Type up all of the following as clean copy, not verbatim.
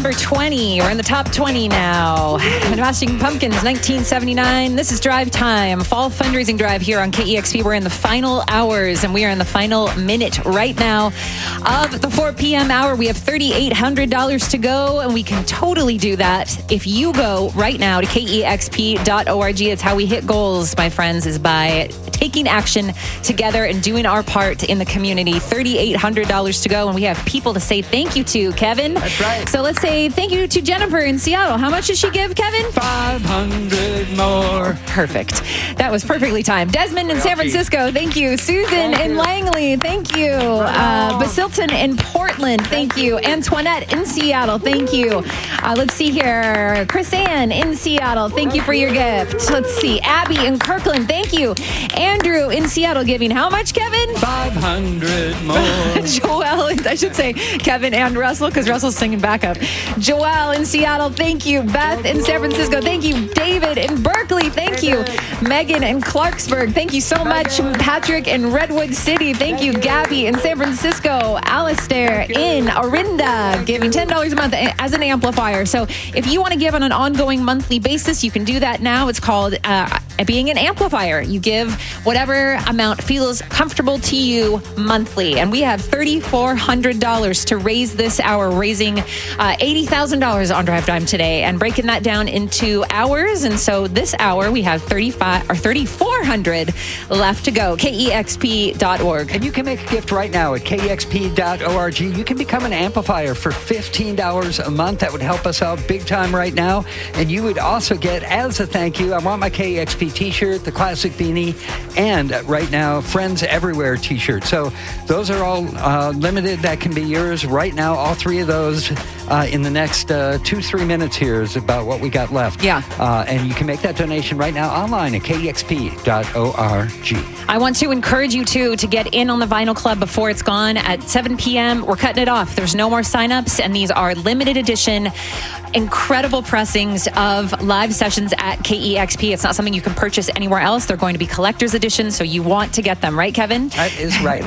number 20. We're in the top 20 now. Smashing Pumpkins, 1979. This is Drive Time, fall fundraising drive here on KEXP. We're in the final hours, and we are in the final minute right now of the 4 p.m. hour. We have $3,800 to go, and we can totally do that if you go right now to KEXP.org. It's how we hit goals, my friends, is by taking action together and doing our part in the community. $3,800 to go, and we have people to say thank you to. Kevin? That's right. So let's say thank you to Jennifer in Seattle. How much did she give, Kevin? 500 more. Perfect. That was perfectly timed. Desmond in San Francisco, thank you. Susan in Langley, thank you. Basilton in Portland, thank you. Antoinette in Seattle, thank you. Let's see here. Chris Ann in Seattle, thank you for your gift. Let's see. Abby in Kirkland, thank you. Andrew in Seattle giving how much, Kevin? 500 more. Joelle, I should say Kevin and Russell, because Russell's singing backup. Joelle in Seattle, thank you. Beth in San Francisco, thank you. David in Berkeley, thank you. Megan in Clarksburg, thank you so much. Patrick in Redwood City, thank you. Gabby in San Francisco. Alistair in Orinda, giving $10 a month as an amplifier. So if you want to give on an ongoing monthly basis, you can do that now. It's called being an amplifier. You give whatever amount feels comfortable to you monthly. And we have $3,400 to raise this hour, raising $80,000 on Drive Time today and breaking that down into hours. And so this hour we have $3,400 left to go. KEXP.org. And you can make a gift right now at KEXP.org. You can become an amplifier for $15 a month. That would help us out big time right now. And you would also get, as a thank you, I want my KEXP t-shirt, the classic beanie, and right now, Friends Everywhere t-shirt. So those are all limited. That can be yours right now. All three of those in the next 2-3 minutes here is about what we got left. Yeah. And you can make that donation right now online at KEXP.org. I want to encourage you, too, to get in on the Vinyl Club before it's gone at 7 p.m. We're cutting it off. There's no more signups, and these are limited edition, incredible pressings of live sessions at KEXP. It's not something you can purchase anywhere else. They're going to be collector's editions, so you want to get them, right, Kevin? That is right.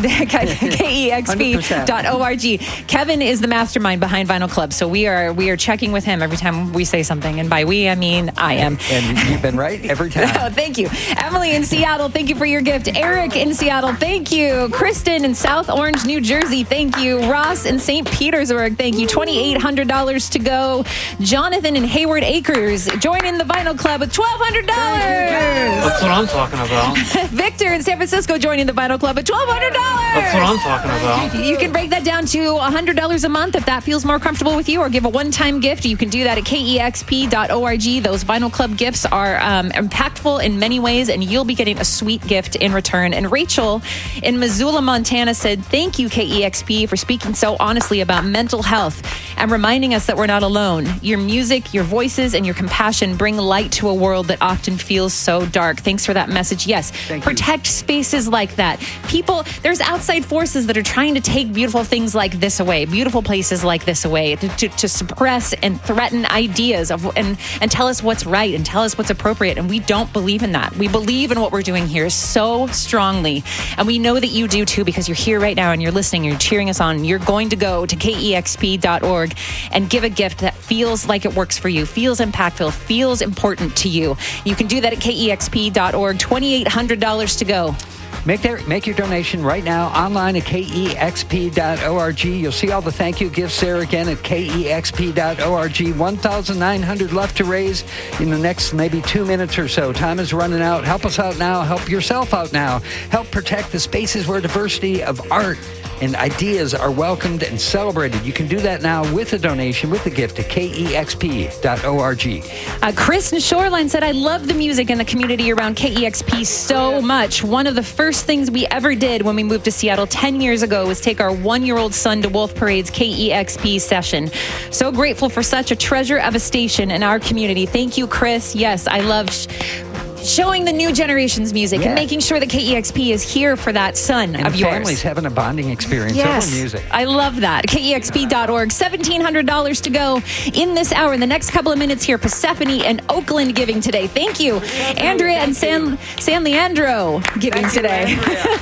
KEXP.org. Kevin is the mastermind behind Vinyl Club, so we are checking with him every time we say something, and by we, I mean I am. And you've been right every time. Oh, thank you. Emily in Seattle, thank you for your gift. Eric in Seattle, thank you. Kristen in South Orange, New Jersey, thank you. Ross in St. Petersburg, thank you. $2,800 to go. Jonathan in Hayward Acres, joining the Vinyl Club with $1,200. That's what I'm talking about. Victor in San Francisco, joining the Vinyl Club with $1,200. That's what I'm talking about. You can break that down to $100 a month if that feels more comfortable with you, or give a one-time gift. You can do that at KEXP.org. Those Vinyl Club gifts are impactful in many ways, and you'll be getting a sweet gift in return. And Rachel in Missoula, Montana said, thank you, KEXP, for speaking so honestly about mental health and reminding us that we're not alone. Your music, your voices, and your compassion bring light to a world that often feels so dark. Thanks for that message. Yes, protect spaces like that. People, there's outside forces that are trying to take beautiful things like this away, beautiful places like this away, to suppress and threaten ideas of and tell us what's right and tell us what's appropriate. And we don't believe in that. We believe in what we're doing here so strongly. And we know that you do too, because you're here right now and you're listening, you're cheering us on. You're going to go to KEXP.org and give a gift that feels like it works for you, feels impactful, feels important to you. You can do that at KEXP.org. $2,800 to go. Make your donation right now online at KEXP.org. You'll see all the thank you gifts there again at KEXP.org. $1,900 left to raise in the next maybe 2 minutes or so. Time is running out. Help us out now. Help yourself out now. Help protect the spaces where diversity of art and ideas are welcomed and celebrated. You can do that now with a donation, with a gift at KEXP.org. Chris in Shoreline said, I love the music and the community around KEXP so much. One of the first things we ever did when we moved to Seattle 10 years ago was take our 1-year-old son to Wolf Parade's KEXP session. So grateful for such a treasure of a station in our community. Thank you, Chris. Yes, I love showing the new generation's music and making sure that KEXP is here for that son and of yours. Families having a bonding experience over music. I love that. KEXP.org. $1,700 to go in this hour. In the next couple of minutes here, Persephone and Oakland giving today. Thank you. Andrea and San Leandro giving today.